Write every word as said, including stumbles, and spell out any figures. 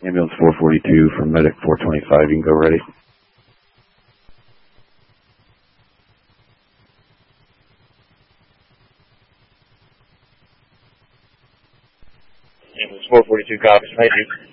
Ambulance four forty-two for medic four twenty-five, you can go ready. Ambulance four forty-two, copies, thank you.